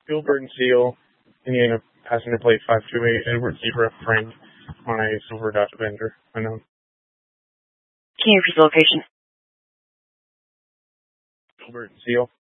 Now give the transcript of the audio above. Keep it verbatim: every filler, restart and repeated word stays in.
Gilbert and Seal, Indiana passenger plate five two eight, Edward Zebra, Frank, on a silver Dodge Avenger, unknown. Can you repeat the location? Gilbert and Seal.